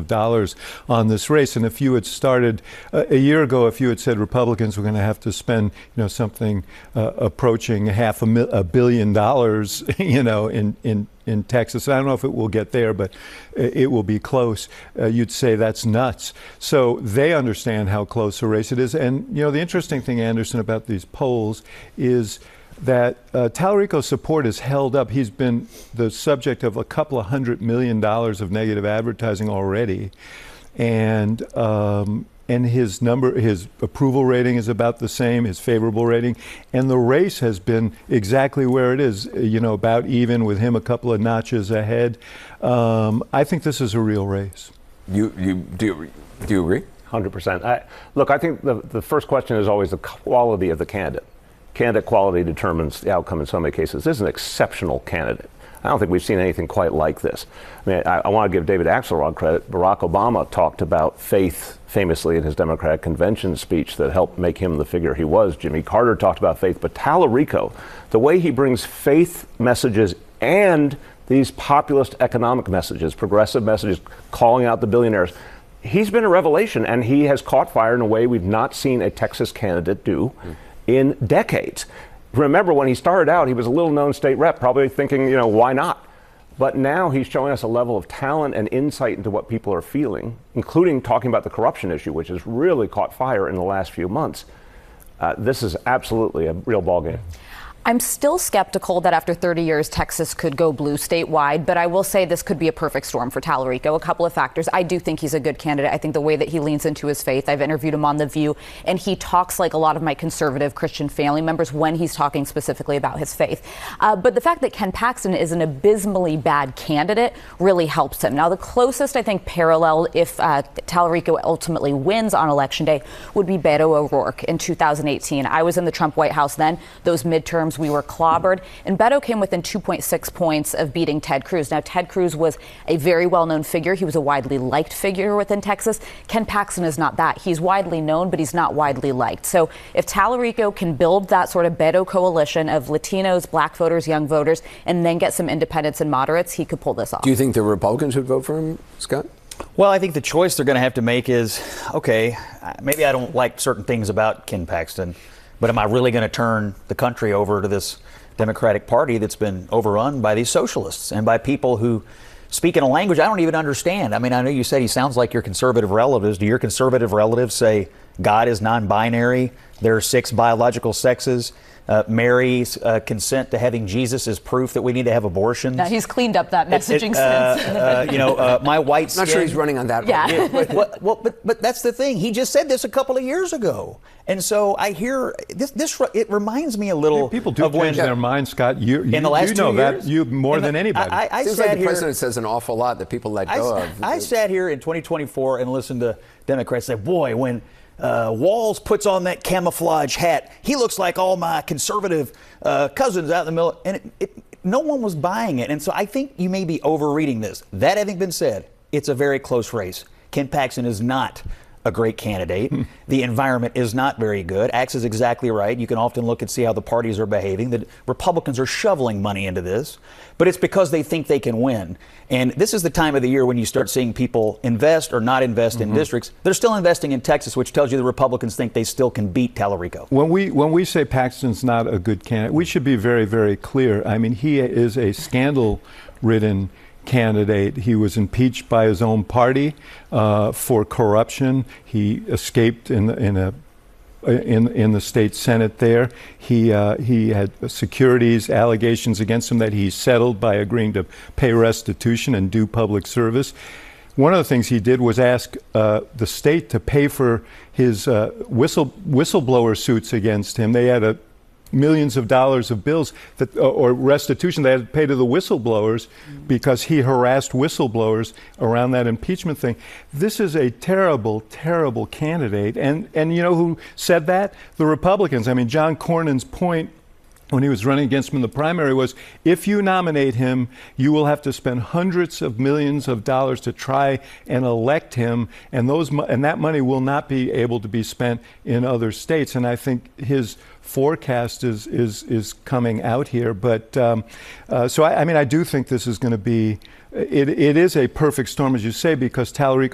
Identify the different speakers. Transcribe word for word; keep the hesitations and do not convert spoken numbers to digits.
Speaker 1: of dollars on this race. And if you had started uh, a year ago, if you had said Republicans were going to have to spend, you know, something uh, approaching half a, mil- a billion dollars, you know, in, in in Texas. I don't know if it will get there, but it will be close. Uh, you'd say that's nuts. So they understand how close a race it is. And, you know, the interesting thing, Anderson, about these polls is that uh, Tallarico's support is held up. He's been the subject of a couple of hundred million dollars of negative advertising already. And um, and his number, his approval rating is about the same, his favorable rating, and the race has been exactly where it is, you know, about even, with him a couple of notches ahead. Um, I think this is a real race.
Speaker 2: You you do you, do you agree?
Speaker 3: one hundred percent. I, look, I think the, the first question is always the quality of the candidate. Candidate quality determines the outcome in so many cases. This is an exceptional candidate. I don't think we've seen anything quite like this. I mean, I, I want to give David Axelrod credit. Barack Obama talked about faith famously in his Democratic convention speech that helped make him the figure he was. Jimmy Carter talked about faith, but Tallarico, the way he brings faith messages and these populist economic messages, progressive messages, calling out the billionaires, he's been a revelation, and he has caught fire in a way we've not seen a Texas candidate do mm. in decades. Remember, when he started out, he was a little-known state rep, probably thinking, you know, why not? But now he's showing us a level of talent and insight into what people are feeling, including talking about the corruption issue, which has really caught fire in the last few months. Uh, this is absolutely a real ballgame.
Speaker 4: I'm still skeptical that after thirty years, Texas could go blue statewide, but I will say this could be a perfect storm for Tallarico. A couple of factors. I do think he's a good candidate. I think the way that he leans into his faith, I've interviewed him on The View, and he talks like a lot of my conservative Christian family members when he's talking specifically about his faith. Uh, but the fact that Ken Paxton is an abysmally bad candidate really helps him. Now, the closest, I think, parallel, if uh, Tallarico ultimately wins on Election Day, would be Beto O'Rourke in two thousand eighteen. I was in the Trump White House then. Those midterms, we were clobbered, and Beto came within two point six points of beating Ted Cruz. Now, Ted Cruz was a very well-known figure. He was a widely liked figure within Texas. Ken Paxton is not that. He's widely known, but he's not widely liked. So if Tallarico can build that sort of Beto coalition of Latinos, black voters, young voters, and then get some independents and moderates, he could pull this off.
Speaker 2: Do you think the Republicans would vote for him, Scott?
Speaker 5: Well, I think the choice they're going to have to make is, okay, maybe I don't like certain things about Ken Paxton, but am I really going to turn the country over to this Democratic Party that's been overrun by these socialists and by people who speak in a language I don't even understand? I mean, I know you said he sounds like your conservative relatives. Do your conservative relatives say God is non-binary, there are six biological sexes, uh, Mary's uh, consent to having Jesus is proof that we need to have abortions?
Speaker 4: Now, he's cleaned up that messaging
Speaker 5: it, it, uh,
Speaker 4: since.
Speaker 5: uh, you know, uh, my white skin.
Speaker 2: I'm not sure he's running on that.
Speaker 4: Yeah.
Speaker 5: Yeah, but, well, well, but but that's the thing. He just said this a couple of years ago, and so I hear this. This it reminds me a little.
Speaker 1: People do
Speaker 5: of when,
Speaker 1: change their minds, Scott. You, you,
Speaker 5: in the last
Speaker 1: you know
Speaker 5: two
Speaker 1: that
Speaker 5: years,
Speaker 1: you more
Speaker 5: the,
Speaker 1: than anybody.
Speaker 5: I, I, I
Speaker 2: Seems
Speaker 5: sat
Speaker 2: like the
Speaker 5: here,
Speaker 2: president says an awful lot that people let
Speaker 5: I,
Speaker 2: go of.
Speaker 5: I sat here in twenty twenty-four and listened to Democrats say, "Boy, when uh, Walz puts on that camouflage hat, he looks like all my conservative uh, cousins out in the middle." And it, it, no one was buying it. And so I think you may be overreading this. That having been said, it's a very close race. Ken Paxton is not a great candidate. The environment is not very good. Axe is exactly right. You can often look and see how the parties are behaving. The Republicans are shoveling money into this, but it's because they think they can win. And this is the time of the year when you start seeing people invest or not invest mm-hmm. in districts. They're still investing in Texas, which tells you the Republicans think they still can beat Tallarico.
Speaker 1: When we when we say Paxton's not a good candidate, we should be very, very clear. I mean, he is a scandal-ridden candidate. He was impeached by his own party uh, for corruption. He escaped in in a in in the state Senate there. He uh, he had securities allegations against him that he settled by agreeing to pay restitution and do public service. One of the things he did was ask uh, the state to pay for his uh, whistle whistleblower suits against him. They had a millions of dollars of bills that, or restitution they had to pay to the whistleblowers because he harassed whistleblowers around that impeachment thing. This is a terrible, terrible candidate. And, and you know who said that? The Republicans. I mean, John Cornyn's point when he was running against him in the primary was, if you nominate him, you will have to spend hundreds of millions of dollars to try and elect him, and those and that money will not be able to be spent in other states. And I think his forecast is is is coming out here. But um, uh, so I, I mean, I do think this is going to be. It, it is a perfect storm, as you say, because Tallarico